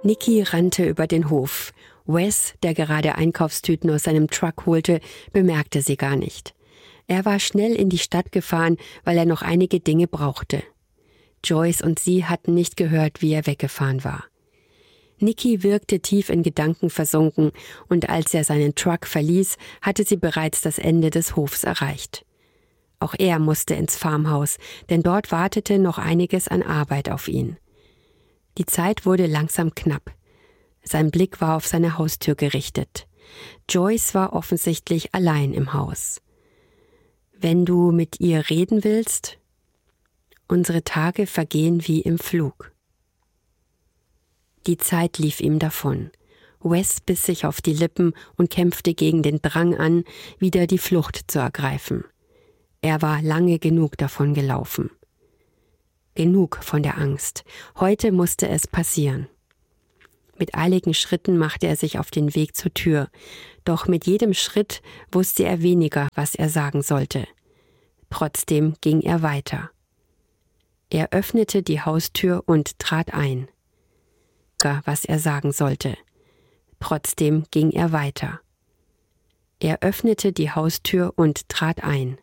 Nicky rannte über den Hof. Wes, der gerade Einkaufstüten aus seinem Truck holte, bemerkte sie gar nicht. Er war schnell in die Stadt gefahren, weil er noch einige Dinge brauchte. Joyce und sie hatten nicht gehört, wie er weggefahren war. Nicky wirkte tief in Gedanken versunken, und als er seinen Truck verließ, hatte sie bereits das Ende des Hofs erreicht. Auch er musste ins Farmhaus, denn dort wartete noch einiges an Arbeit auf ihn. Die Zeit wurde langsam knapp. Sein Blick war auf seine Haustür gerichtet. Joyce war offensichtlich allein im Haus. »Wenn du mit ihr reden willst? Unsere Tage vergehen wie im Flug.« Die Zeit lief ihm davon. Wes biss sich auf die Lippen und kämpfte gegen den Drang an, wieder die Flucht zu ergreifen. Er war lange genug davon gelaufen. Genug von der Angst. Heute musste es passieren. Mit eiligen Schritten machte er sich auf den Weg zur Tür. Doch mit jedem Schritt wusste er weniger, was er sagen sollte. Trotzdem ging er weiter. Er öffnete die Haustür und trat ein. Was er sagen sollte. Trotzdem ging er weiter. Er öffnete die Haustür und trat ein.